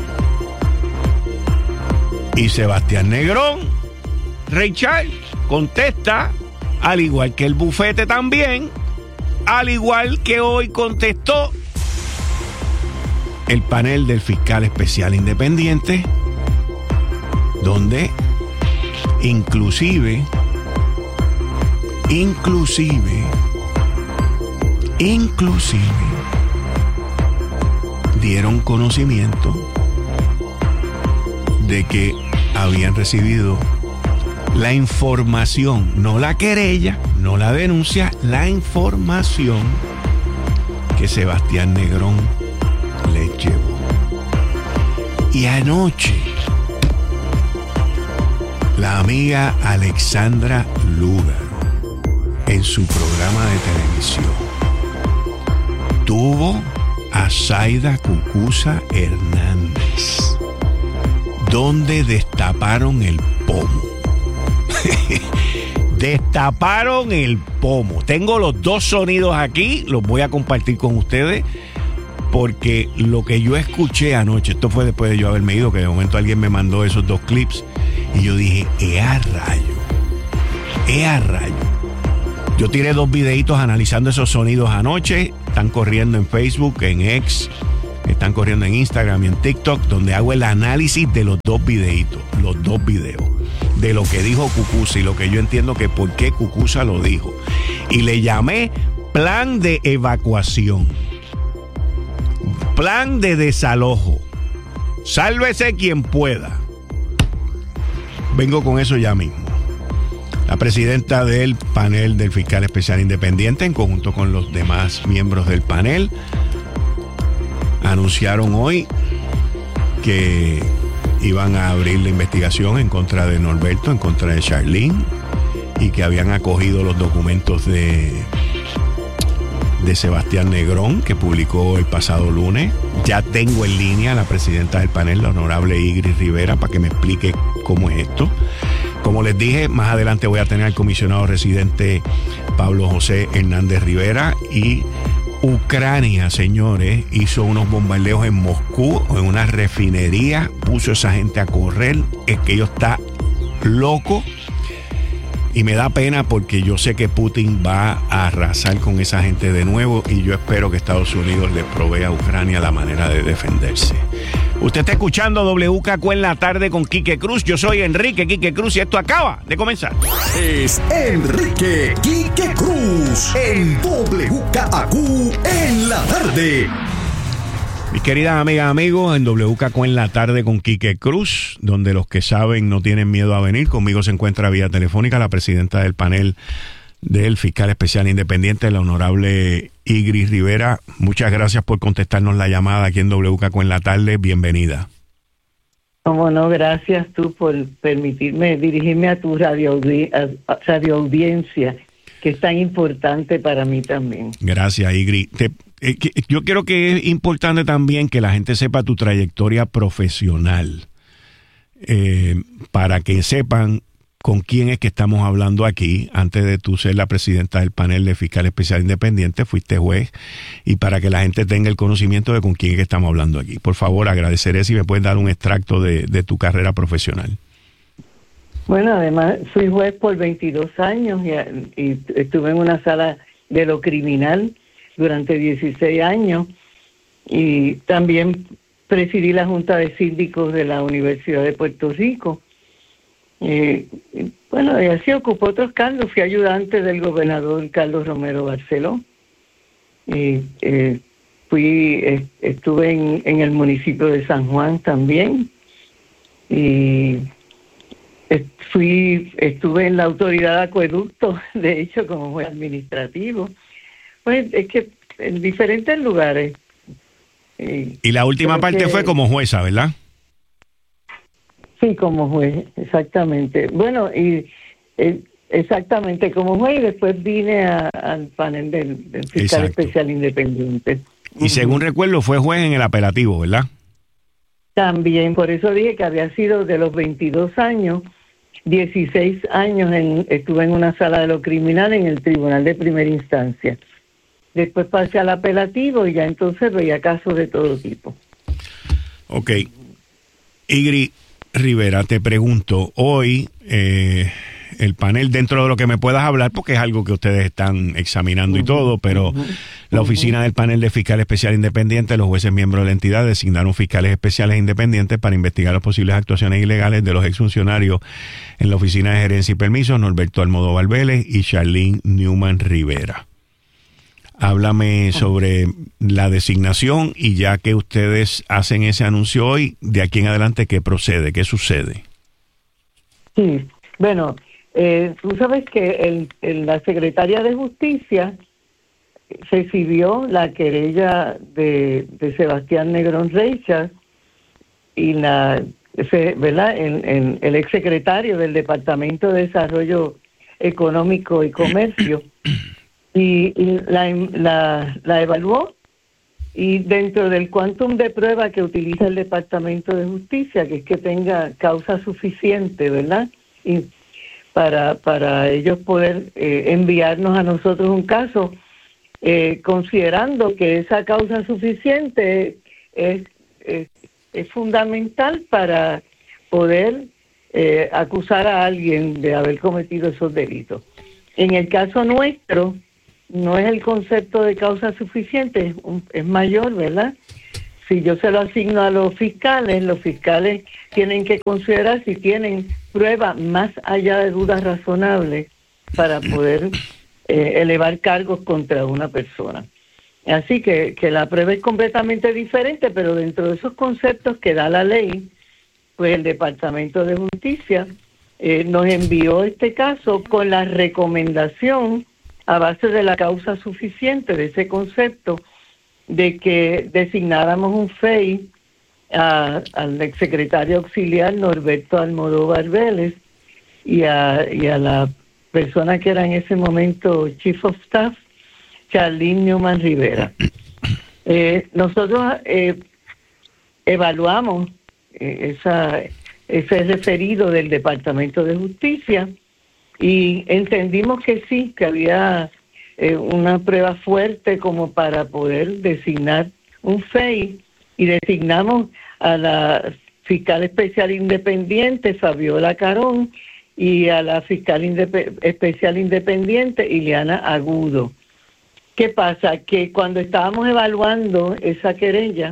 Y Sebastián Negrón, Reichard, contesta, al igual que el bufete también, al igual que hoy contestó el panel del fiscal especial independiente, donde inclusive, inclusive, inclusive, dieron conocimiento de que habían recibido la información, no la querella, no la denuncia, la información que Sebastián Negrón les llevó. Y anoche, la amiga Alexandra Lúgaro, en su programa de televisión, tuvo a Zaida Cucuza Hernández, donde destaparon el pomo. Destaparon el pomo. Tengo los dos sonidos aquí, los voy a compartir con ustedes, porque lo que yo escuché anoche, esto fue después de yo haberme ido, que de momento alguien me mandó esos dos clips, y yo dije, ¡ea rayo! ¡Ea rayo! Yo tiré dos videitos analizando esos sonidos anoche, están corriendo en Facebook, en X, están corriendo en Instagram y en TikTok, donde hago el análisis de los dos videitos, los dos videos, de lo que dijo Cucuza y lo que yo entiendo que por qué Cucuza lo dijo. Y le llamé plan de evacuación, plan de desalojo. Sálvese quien pueda. Vengo con eso ya mismo. La presidenta del panel del fiscal especial independiente, en conjunto con los demás miembros del panel, anunciaron hoy que iban a abrir la investigación en contra de Norberto, en contra de Charlene, y que habían acogido los documentos de, de Sebastián Negrón, que publicó el pasado lunes. Ya tengo en línea a la presidenta del panel, la honorable Igri Rivera, para que me explique cómo es esto. Como les dije, más adelante voy a tener al comisionado residente Pablo José Hernández Rivera. Y Ucrania, señores, hizo unos bombardeos en Moscú, en una refinería, puso a esa gente a correr. Es que ello está loco. Y me da pena porque yo sé que Putin va a arrasar con esa gente de nuevo, y yo espero que Estados Unidos le provea a Ucrania la manera de defenderse. Usted está escuchando W K Q en la tarde con Quique Cruz. Yo soy Enrique Quique Cruz y esto acaba de comenzar. Es Enrique Quique Cruz en W K Q en la tarde. Mis queridas amigas, amigos, en W K Q en la tarde con Quique Cruz, donde los que saben no tienen miedo a venir. Conmigo se encuentra vía telefónica la presidenta del panel del fiscal especial independiente, la honorable Igri Rivera. Muchas gracias por contestarnos la llamada aquí en W K Q en la tarde. Bienvenida. Como no, gracias tú por permitirme dirigirme a tu radio, a radio audiencia, que es tan importante para mí también. Gracias, Igri. Te, eh, que, yo creo que es importante también que la gente sepa tu trayectoria profesional, eh, para que sepan con quién es que estamos hablando aquí. Antes de tú ser la presidenta del panel de fiscal especial independiente, fuiste juez, y para que la gente tenga el conocimiento de con quién es que estamos hablando aquí. Por favor, agradeceré si me puedes dar un extracto de, de tu carrera profesional. Bueno, además fui juez por veintidós años y, y estuve en una sala de lo criminal durante dieciséis años, y también presidí la Junta de Síndicos de la Universidad de Puerto Rico. Eh, bueno, y así ocupó otros cargos. Fui ayudante del gobernador Carlos Romero Barceló. Y, eh, fui, eh, estuve en, en el municipio de San Juan también. Y eh, fui, estuve en la autoridad de acueducto, de hecho, como juez administrativo. Pues es que en diferentes lugares. Eh, y la última parte que, fue como jueza, ¿verdad? Sí, como juez, exactamente. Bueno, y eh, exactamente como juez, y después vine a, al panel del, del fiscal Exacto. especial independiente. Y uh-huh. según recuerdo, fue juez en el apelativo, ¿verdad? También, por eso dije que había sido de los veintidós años, dieciséis años en, estuve en una sala de lo criminal en el tribunal de primera instancia. Después pasé al apelativo y ya entonces veía casos de todo tipo. Ok. Igri Rivera, te pregunto, hoy eh, el panel, dentro de lo que me puedas hablar, porque es algo que ustedes están examinando uh-huh, y todo, pero uh-huh, la oficina uh-huh. del panel de fiscal especial independiente, los jueces miembros de la entidad designaron fiscales especiales independientes para investigar las posibles actuaciones ilegales de los exfuncionarios en la oficina de gerencia y permisos, Norberto Almodóvar Vélez y Charlene Newman Rivera. Háblame sobre la designación, y ya que ustedes hacen ese anuncio hoy, de aquí en adelante, ¿qué procede? ¿Qué sucede? Sí, bueno, eh, tú sabes que el, el, la secretaria de Justicia recibió la querella de, de Sebastián Negrón Reichard y la, se, ¿verdad? El, el, el exsecretario del Departamento de Desarrollo Económico y Comercio. Y, y la, la, la evaluó, y dentro del quantum de prueba que utiliza el Departamento de Justicia, que es que tenga causa suficiente, ¿verdad? Y para, para ellos poder eh, enviarnos a nosotros un caso, eh, considerando que esa causa suficiente es, es, es fundamental para poder eh, acusar a alguien de haber cometido esos delitos. En el caso nuestro, no es el concepto de causa suficiente, es, un, es mayor, ¿verdad? Si yo se lo asigno a los fiscales, los fiscales tienen que considerar si tienen pruebas más allá de dudas razonables para poder eh, elevar cargos contra una persona. Así que, que la prueba es completamente diferente, pero dentro de esos conceptos que da la ley, pues el Departamento de Justicia eh, nos envió este caso con la recomendación a base de la causa suficiente de ese concepto de que designáramos un F E I a, al exsecretario auxiliar Norberto Almodóvar Vélez y a, y a la persona que era en ese momento Chief of Staff, Charlene Newman Rivera. Eh, nosotros eh, evaluamos eh, esa, ese referido del Departamento de Justicia y entendimos que sí, que había eh, una prueba fuerte como para poder designar un F E I, y designamos a la fiscal especial independiente Fabiola Carón y a la fiscal indep- especial independiente Ileana Agudo. ¿Qué pasa? Que cuando estábamos evaluando esa querella,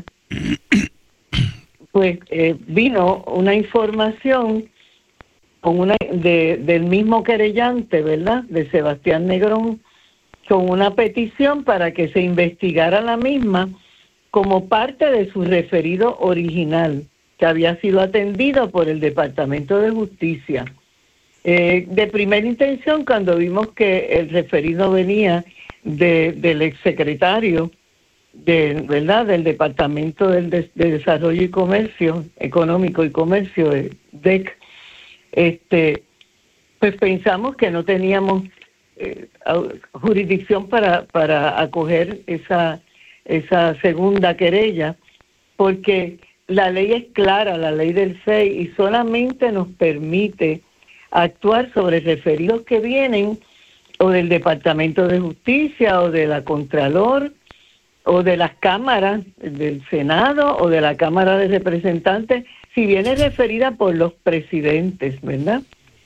pues eh, vino una información con una de, del mismo querellante, ¿verdad?, de Sebastián Negrón, con una petición para que se investigara la misma como parte de su referido original, que había sido atendido por el Departamento de Justicia. Eh, de primera intención, cuando vimos que el referido venía de, del exsecretario de, ¿verdad?, del Departamento del de, de Desarrollo y Comercio, Económico y Comercio, D E C, este, pues pensamos que no teníamos eh, jurisdicción para, para acoger esa, esa segunda querella, porque la ley es clara, la ley del F E I, y solamente nos permite actuar sobre referidos que vienen o del Departamento de Justicia o de la Contralor o de las cámaras del Senado o de la Cámara de Representantes, si viene referida por los presidentes, ¿verdad?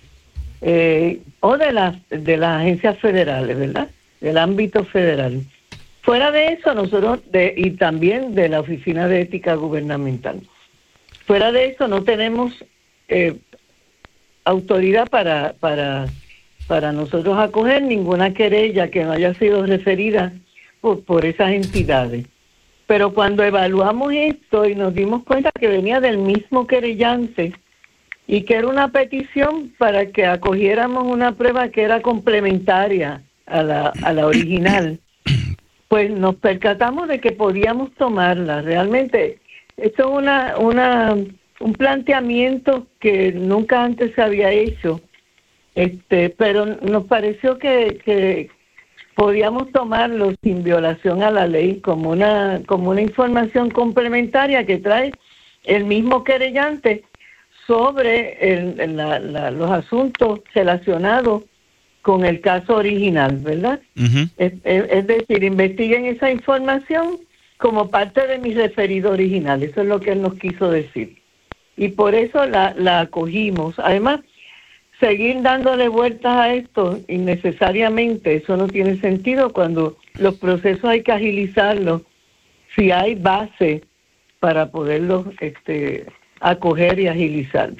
Eh, o de las de las agencias federales, ¿verdad?, del ámbito federal. Fuera de eso, nosotros, de, y también de la Oficina de Ética Gubernamental, fuera de eso no tenemos eh, autoridad para, para, para nosotros acoger ninguna querella que no haya sido referida por, por esas entidades. Pero cuando evaluamos esto y nos dimos cuenta que venía del mismo querellante y que era una petición para que acogiéramos una prueba que era complementaria a la, a la original, pues nos percatamos de que podíamos tomarla. Realmente, esto es una, una, un planteamiento que nunca antes se había hecho, este, pero nos pareció que, que podíamos tomarlo sin violación a la ley como una, como una información complementaria que trae el mismo querellante sobre el, la, la, los asuntos relacionados con el caso original, ¿verdad? Uh-huh. Es, es, es decir, investiguen esa información como parte de mi referido original. Eso es lo que él nos quiso decir. Y por eso la, la acogimos. Además, seguir dándole vueltas a esto innecesariamente, eso no tiene sentido cuando los procesos hay que agilizarlos si hay base para poderlos este, acoger y agilizar.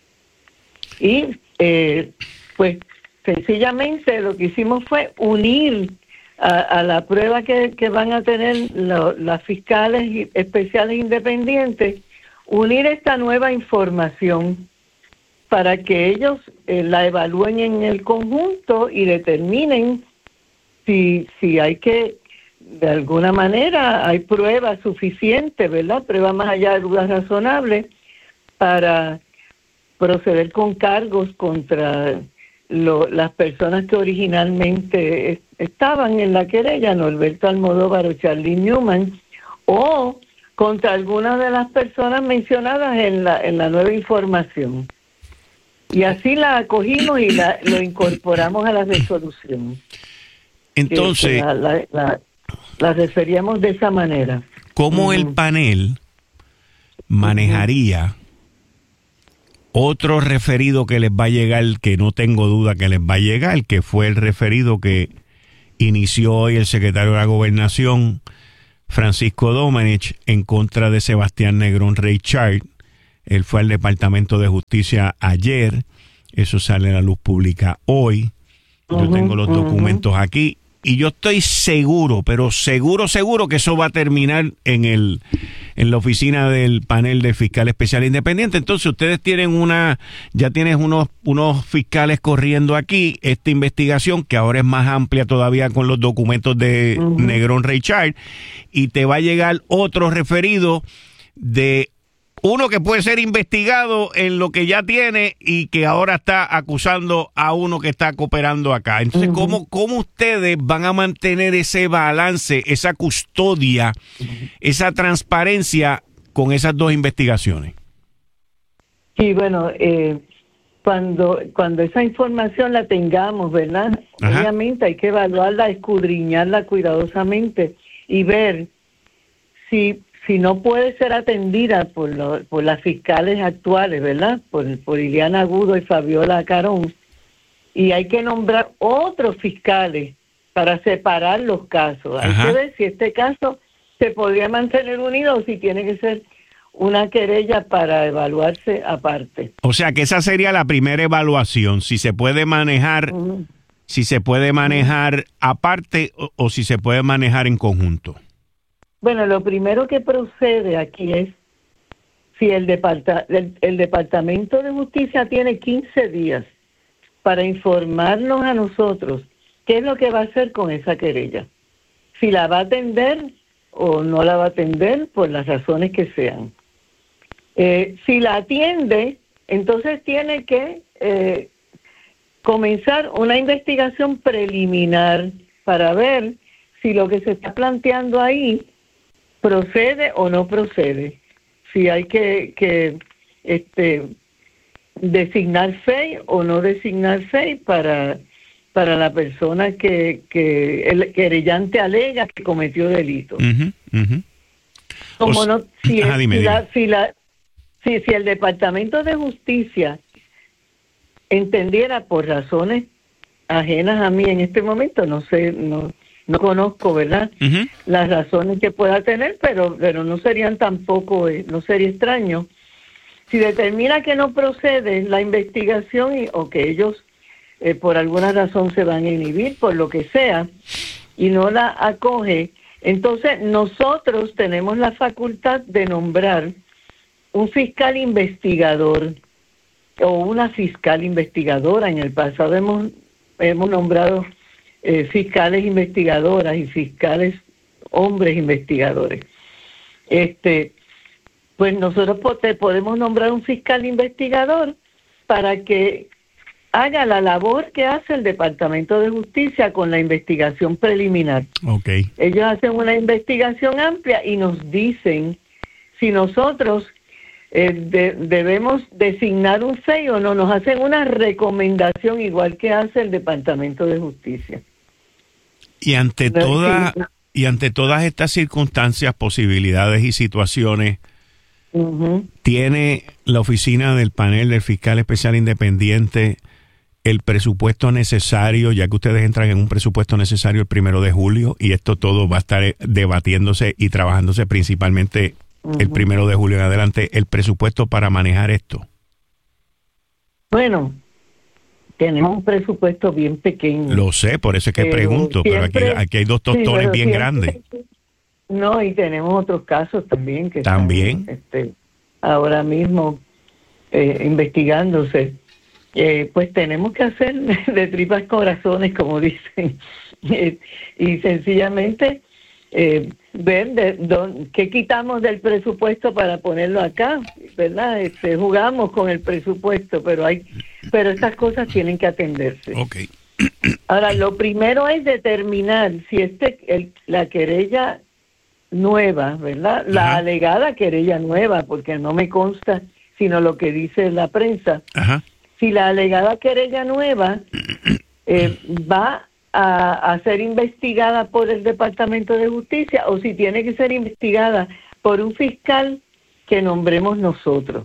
Y eh, pues sencillamente lo que hicimos fue unir a, a la prueba que, que van a tener lo, las fiscales especiales independientes, unir esta nueva información para que ellos eh, la evalúen en el conjunto y determinen si, si hay que, de alguna manera, hay pruebas suficientes, ¿verdad? Pruebas más allá de dudas razonables para proceder con cargos contra lo, las personas que originalmente es, estaban en la querella, Norberto Almodóvar o Charlene Newman, o contra algunas de las personas mencionadas en la, en la nueva información. Y así la acogimos y la, lo incorporamos a la resolución. Entonces, la, la, la, la referíamos de esa manera. ¿Cómo uh-huh. el panel manejaría otro referido que les va a llegar, que no tengo duda que les va a llegar, que fue el referido que inició hoy el secretario de la Gobernación, Francisco Domenech, en contra de Sebastián Negrón Reichard. Él fue al Departamento de Justicia ayer. Eso sale a la luz pública hoy. Yo uh-huh, tengo los uh-huh. documentos aquí. Y yo estoy seguro, pero seguro, seguro que eso va a terminar en el en la oficina del panel de fiscal especial independiente. Entonces ustedes tienen una, ya tienes unos, unos fiscales corriendo aquí esta investigación, que ahora es más amplia todavía con los documentos de uh-huh. Negrón Reichard, y te va a llegar otro referido de uno que puede ser investigado en lo que ya tiene y que ahora está acusando a uno que está cooperando acá. Entonces, uh-huh. ¿cómo, ¿cómo ustedes van a mantener ese balance, esa custodia, esa transparencia con esas dos investigaciones? Sí, bueno, eh, cuando, cuando esa información la tengamos, ¿verdad? Ajá. Obviamente hay que evaluarla, escudriñarla cuidadosamente y ver si... si no puede ser atendida por, lo, por las fiscales actuales, ¿verdad? Por, por Iliana Agudo y Fabiola Carón. Y hay que nombrar otros fiscales para separar los casos. Ajá. Hay que ver si este caso se podría mantener unido o si tiene que ser una querella para evaluarse aparte. O sea que esa sería la primera evaluación, si se puede manejar, uh-huh. si se puede manejar uh-huh. aparte o, o si se puede manejar en conjunto. Bueno, lo primero que procede aquí es si el, departa, el, el Departamento de Justicia tiene quince días para informarnos a nosotros qué es lo que va a hacer con esa querella. Si la va a atender o no la va a atender por las razones que sean. Eh, si la atiende, entonces tiene que eh, comenzar una investigación preliminar para ver si lo que se está planteando ahí procede o no procede, si hay que, que este, designar F E I o no designar F E I para, para la persona que, que el querellante alega que cometió delito. Uh-huh, uh-huh. Como o no, si, ajá, dime, si, la, si, la, si, si el Departamento de Justicia entendiera por razones ajenas a mí en este momento, no sé, no No conozco, ¿verdad? Uh-huh. Las razones que pueda tener, pero pero no serían tampoco, eh, no sería extraño. Si determina que no procede la investigación y, o que ellos eh, por alguna razón se van a inhibir, por lo que sea, y no la acoge, entonces nosotros tenemos la facultad de nombrar un fiscal investigador o una fiscal investigadora. En el pasado hemos, hemos nombrado Eh, fiscales investigadoras y fiscales hombres investigadores. Este, pues nosotros te podemos nombrar un fiscal investigador para que haga la labor que hace el Departamento de Justicia con la investigación preliminar. Okay. Ellos hacen una investigación amplia y nos dicen si nosotros eh, de, debemos designar un F E I o no. Nos hacen una recomendación igual que hace el Departamento de Justicia. Y ante toda, y ante todas estas circunstancias, posibilidades y situaciones, uh-huh. ¿tiene la oficina del panel del fiscal especial independiente el presupuesto necesario, ya que ustedes entran en un presupuesto necesario el primero de julio y esto todo va a estar debatiéndose y trabajándose principalmente uh-huh. el primero de julio en adelante, el presupuesto para manejar esto? Bueno, tenemos un presupuesto bien pequeño. Lo sé, por eso es que pero pregunto, siempre, pero aquí, aquí hay dos tostones sí, bien siempre, grandes. No, y tenemos otros casos también que ¿También? están este, ahora mismo eh, investigándose. Eh, pues tenemos que hacer de tripas corazones, como dicen, eh, y sencillamente eh, ver de, de, qué quitamos del presupuesto para ponerlo acá, ¿verdad? Este, jugamos con el presupuesto, pero hay pero estas cosas tienen que atenderse. Okay. Ahora, lo primero es determinar si este el, la querella nueva, ¿verdad? La Ajá. alegada querella nueva, porque no me consta sino lo que dice la prensa. Ajá. Si la alegada querella nueva eh, va a, a ser investigada por el Departamento de Justicia o si tiene que ser investigada por un fiscal que nombremos nosotros.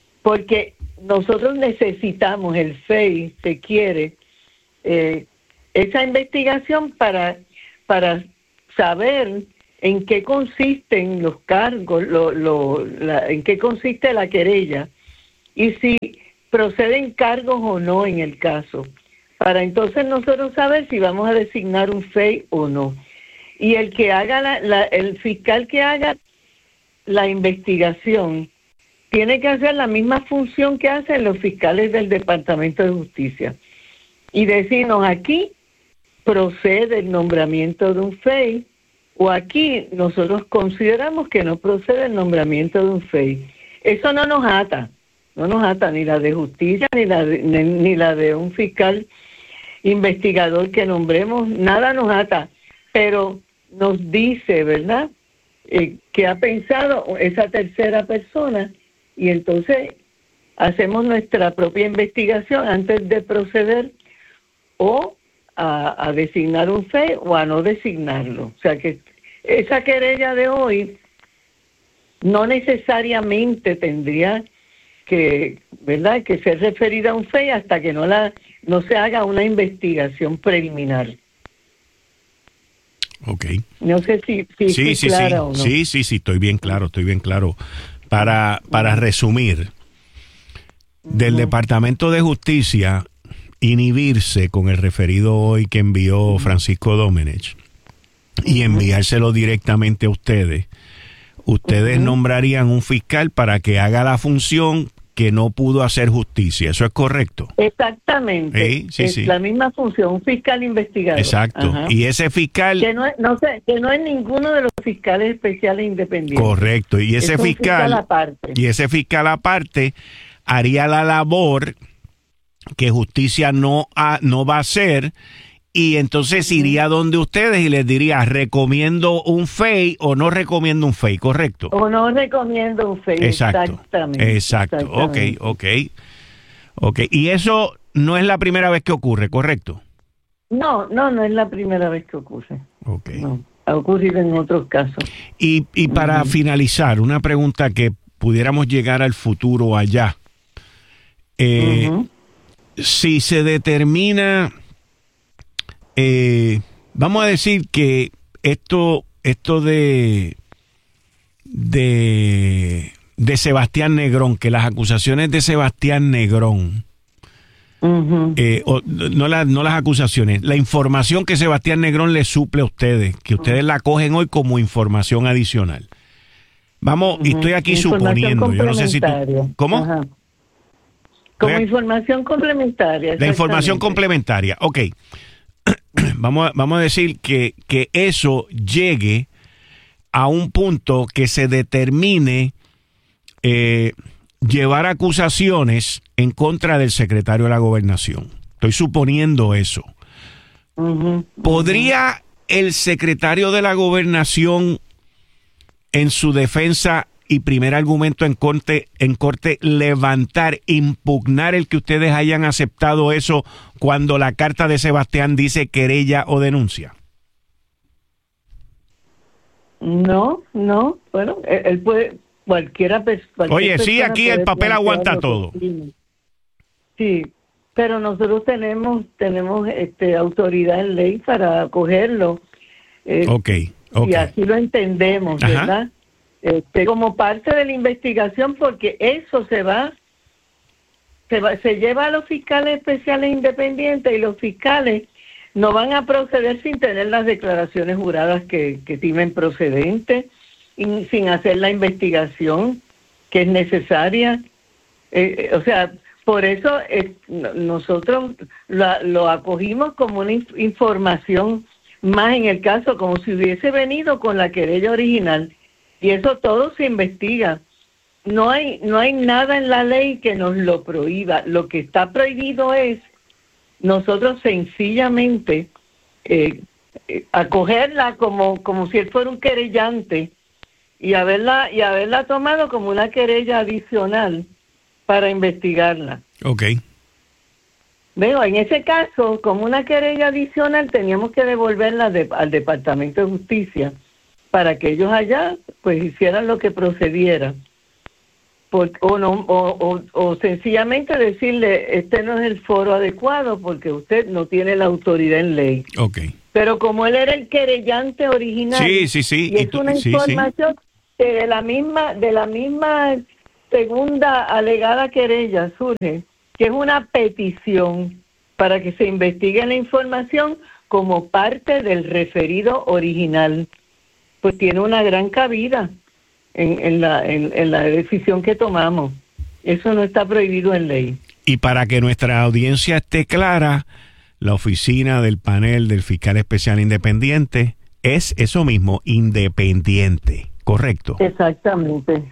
Porque nosotros necesitamos, el F E I se quiere, eh, esa investigación para, para saber en qué consisten los cargos, lo, lo, la, en qué consiste la querella y si proceden cargos o no en el caso, para entonces nosotros saber si vamos a designar un F E I o no. Y el que haga la, la, el fiscal que haga la investigación tiene que hacer la misma función que hacen los fiscales del Departamento de Justicia y decirnos aquí procede el nombramiento de un F E I o aquí nosotros consideramos que no procede el nombramiento de un F E I. Eso no nos ata, no nos ata ni la de justicia ni la de, ni, ni la de un fiscal investigador que nombremos, nada nos ata, pero nos dice, ¿verdad?, eh, que ha pensado esa tercera persona y entonces hacemos nuestra propia investigación antes de proceder o A, a designar un F E I o a no designarlo. O sea que esa querella de hoy no necesariamente tendría que, ¿verdad?, que ser referida a un F E I hasta que no la no se haga una investigación preliminar. Ok. No sé si, si sí, estoy sí, clara sí. o no. Sí, sí, sí, estoy bien claro, estoy bien claro. Para, para resumir, del Departamento de Justicia inhibirse con el referido hoy que envió Francisco Domenech y enviárselo directamente a ustedes, ustedes uh-huh. nombrarían un fiscal para que haga la función que no pudo hacer justicia. ¿Eso es correcto? Exactamente. Sí, sí, es sí. la misma función, un fiscal investigador. Exacto. Ajá. Y ese fiscal... Que no, es, no, sé, que no es ninguno de los fiscales especiales independientes. Correcto. Y ese es un fiscal... fiscal aparte. Y ese fiscal aparte haría la labor que justicia no, ha, no va a hacer, y entonces iría donde ustedes y les diría, recomiendo un F E I o no recomiendo un F E I, ¿correcto? O no recomiendo un F E I, exacto, exactamente. Exacto, exactamente. ok, ok. Ok, y eso no es la primera vez que ocurre, ¿correcto? No, no, no es la primera vez que ocurre. Ok. No, ha ocurrido en otros casos. Y, y para uh-huh. finalizar, una pregunta que pudiéramos llegar al futuro allá. Eh, uh-huh. Si se determina, eh, vamos a decir que esto, esto de, de, de Sebastián Negrón, que las acusaciones de Sebastián Negrón, uh-huh. eh, o, no, la, no las acusaciones, la información que Sebastián Negrón le suple a ustedes, que ustedes la cogen hoy como información adicional. Vamos, uh-huh. y estoy aquí suponiendo, yo no sé si tú... ¿Cómo? Ajá. Como información complementaria. La información complementaria, ok. vamos, a, vamos a decir que, que eso llegue a un punto que se determine eh, llevar acusaciones en contra del secretario de la Gobernación. Estoy suponiendo eso. Uh-huh. ¿Podría el secretario de la Gobernación, en su defensa y primer argumento en corte, en corte, levantar, impugnar el que ustedes hayan aceptado eso cuando la carta de Sebastián dice querella o denuncia? No, no, bueno, él, él puede, cualquiera... Cualquier Oye, sí, aquí el papel aguanta todo. Sí, pero nosotros tenemos tenemos este autoridad en ley para acogerlo. Eh, ok, ok. Y así lo entendemos, Ajá. ¿verdad? Este, como parte de la investigación, porque eso se va, se va, se lleva a los fiscales especiales independientes y los fiscales no van a proceder sin tener las declaraciones juradas que, que timen procedentes y sin hacer la investigación que es necesaria. Eh, o sea, por eso eh, nosotros lo, lo acogimos como una inf- información más en el caso, como si hubiese venido con la querella original. Y eso todo se investiga. No hay no hay nada en la ley que nos lo prohíba. Lo que está prohibido es nosotros sencillamente eh, eh, acogerla como como si él fuera un querellante y haberla y haberla tomado como una querella adicional para investigarla. Ok. Veo, en ese caso, como una querella adicional, teníamos que devolverla de, al Departamento de Justicia para que ellos allá pues hicieran lo que procediera. por, o, no, o, o, o sencillamente decirle, este no es el foro adecuado porque usted no tiene la autoridad en ley. Ok. Pero como él era el querellante original, sí, sí, sí. y es tú, una sí, información sí. que de la misma, de la misma segunda alegada querella surge, que es una petición para que se investigue la información como parte del referido original, pues tiene una gran cabida en, en, la, en, en la decisión que tomamos. Eso no está prohibido en ley. Y para que nuestra audiencia esté clara, la oficina del panel del fiscal especial independiente es eso mismo, independiente, ¿correcto? Exactamente.